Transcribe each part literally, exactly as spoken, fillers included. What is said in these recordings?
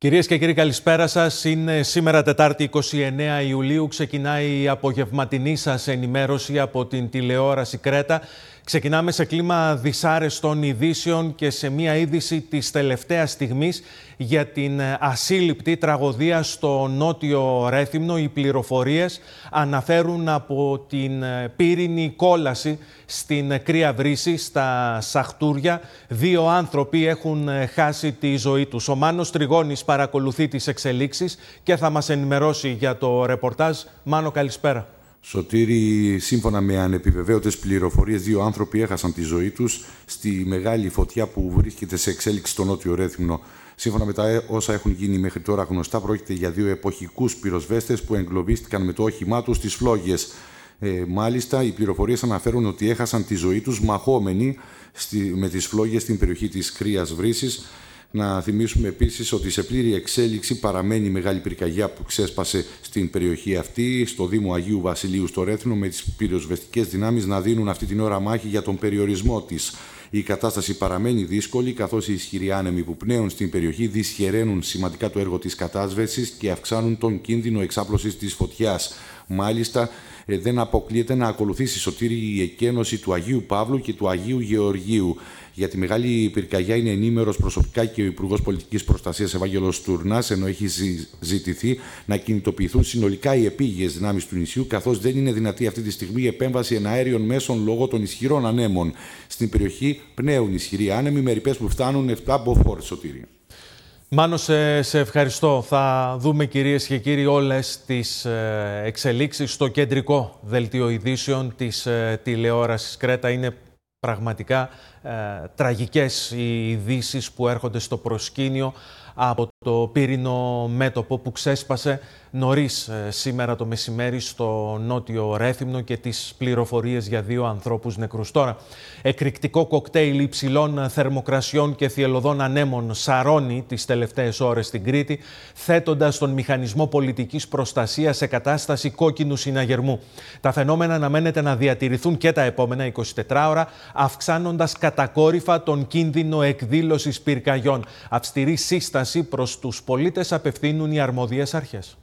Κυρίες και κύριοι, καλησπέρα σας. Είναι σήμερα Τετάρτη εικοστή ενάτη Ιουλίου. Ξεκινάει η απογευματινή σας ενημέρωση από την τηλεόραση Κρέτα. Ξεκινάμε σε κλίμα δυσάρεστων ειδήσεων και σε μία είδηση της τελευταίας στιγμής για την ασύλληπτη τραγωδία στο Νότιο Ρέθυμνο. Οι πληροφορίες αναφέρουν από την πύρινη κόλαση στην Κρύα Βρύση, στα Σαχτούρια. Δύο άνθρωποι έχουν χάσει τη ζωή τους. Ο Μάνος Τριγώνης παρακολουθεί τις εξελίξεις και θα μας ενημερώσει για το ρεπορτάζ. Μάνο, καλησπέρα. Σωτήρη, σύμφωνα με ανεπιβεβαίωτες πληροφορίες, δύο άνθρωποι έχασαν τη ζωή τους στη μεγάλη φωτιά που βρίσκεται σε εξέλιξη στο Νότιο Ρέθυμνο. Σύμφωνα με τα όσα έχουν γίνει μέχρι τώρα γνωστά, πρόκειται για δύο εποχικούς πυροσβέστες που εγκλωβίστηκαν με το όχημά τους στις φλόγες. Ε, μάλιστα, οι πληροφορίες αναφέρουν ότι έχασαν τη ζωή τους μαχόμενοι στη, με τις φλόγες στην περιοχή της Κρύας Βρύσης. Να θυμίσουμε επίσης ότι σε πλήρη εξέλιξη παραμένει η μεγάλη πυρκαγιά που ξέσπασε στην περιοχή αυτή, στο Δήμο Αγίου Βασιλείου στο Ρέθυμνο, με τις πυροσβεστικές δυνάμεις να δίνουν αυτή την ώρα μάχη για τον περιορισμό της. Η κατάσταση παραμένει δύσκολη, καθώς οι ισχυροί άνεμοι που πνέουν στην περιοχή δυσχεραίνουν σημαντικά το έργο της κατάσβεσης και αυξάνουν τον κίνδυνο εξάπλωσης της φωτιάς. Μάλιστα, δεν αποκλείεται να ακολουθήσει, Σωτήρη, η εκένωση του Αγίου Παύλου και του Αγίου Γεωργίου. Για τη μεγάλη πυρκαγιά είναι ενήμερος προσωπικά και ο Υπουργός Πολιτικής Προστασίας Ευάγγελος Τουρνάς, ενώ έχει ζητηθεί να κινητοποιηθούν συνολικά οι επίγειες δυνάμεις του νησιού, καθώς δεν είναι δυνατή αυτή τη στιγμή η επέμβαση εναέριων μέσων λόγω των ισχυρών ανέμων. Στην περιοχή πνέουν ισχυροί άνεμοι με ρηπές που φτάνουν επτά μποφόρ, Σωτήρη. Μάνο, σε, σε ευχαριστώ. Θα δούμε, κυρίες και κύριοι, όλες τις ε, εξελίξεις στο κεντρικό δελτίο ειδήσεων της ε, τηλεόρασης Κρέτα. Είναι πραγματικά ε, τραγικές οι ειδήσεις που έρχονται στο προσκήνιο από το πύρινο μέτωπο που ξέσπασε νωρίς ε, σήμερα το μεσημέρι στο Νότιο Ρέθυμνο και τις πληροφορίες για δύο ανθρώπους νεκρούς. Τώρα, εκρηκτικό κοκτέιλ υψηλών θερμοκρασιών και θυελλωδών ανέμων σαρώνει τις τελευταίες ώρες στην Κρήτη, θέτοντας τον μηχανισμό πολιτικής προστασίας σε κατάσταση κόκκινου συναγερμού. Τα φαινόμενα αναμένεται να διατηρηθούν και τα επόμενα εικοσιτέσσερις ώρα, αυξάνοντας κατακόρυφα τον κίνδυνο εκδήλωσης πυρκαγιών. Αυστηρή σύσταση προς τους πολίτες απευθύνουν οι αρμόδιες αρχές.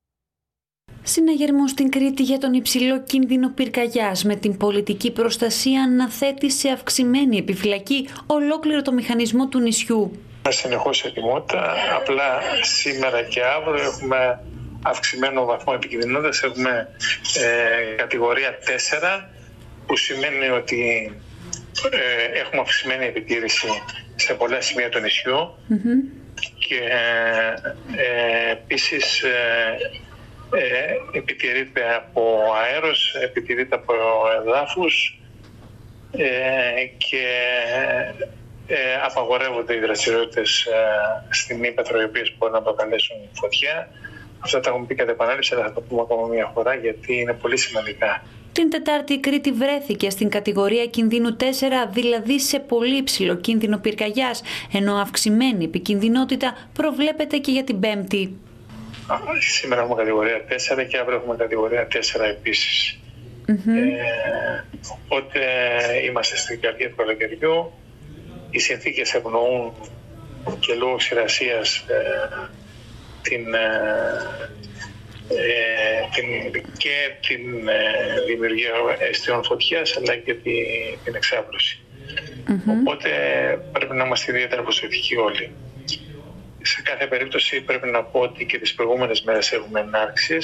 Συναγερμό στην Κρήτη για τον υψηλό κίνδυνο πυρκαγιάς, με την πολιτική προστασία να θέτει σε αυξημένη επιφυλακή ολόκληρο το μηχανισμό του νησιού. Συνεχώς ετοιμότητα, απλά σήμερα και αύριο έχουμε αυξημένο βαθμό επικινδυνότητας, έχουμε ε, κατηγορία τέσσερα, που σημαίνει ότι ε, έχουμε αυξημένη επιτήρηση σε πολλά σημεία του νησιού mm-hmm. και ε, επίσης ε, Ε, επιτηρείται από αέρος, επιτηρείται από εδάφους ε, και ε, απαγορεύονται οι δραστηριότητες ε, στην ύπαιθρο, οι οποίες μπορούν να προκαλέσουν φωτιά. Αυτά τα έχουμε πει κατά επανάληψη, αλλά θα το πούμε ακόμα μια φορά, γιατί είναι πολύ σημαντικά. Την Τετάρτη η Κρήτη βρέθηκε στην κατηγορία κινδύνου τέσσερα, δηλαδή σε πολύ υψηλό κίνδυνο πυρκαγιάς, ενώ αυξημένη επικινδυνότητα προβλέπεται και για την Πέμπτη. Σήμερα έχουμε κατηγορία τέσσερα και αύριο έχουμε κατηγορία τέσσερα επίσης. Mm-hmm. Ε, οπότε είμαστε στην καρδιά του καλοκαιριού. Οι συνθήκες ευνοούν και λόγω ξηρασίας ε, την, ε, την, και την ε, δημιουργία αιστείων φωτιάς, αλλά και τη, την εξάπλωση. Mm-hmm. Οπότε πρέπει να είμαστε ιδιαίτερα προσεκτικοί όλοι. Σε κάθε περίπτωση πρέπει να πω ότι και τις προηγούμενες μέρες έχουμε ενάρξεις.